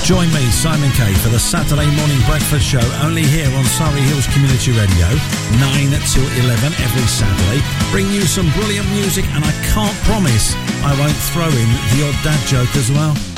Join me, Simon Kay, for the Saturday morning breakfast show, only here on Surrey Hills Community Radio, 9 till 11 every Saturday. Bring you some brilliant music, and I can't promise I won't throw in the odd dad joke as well.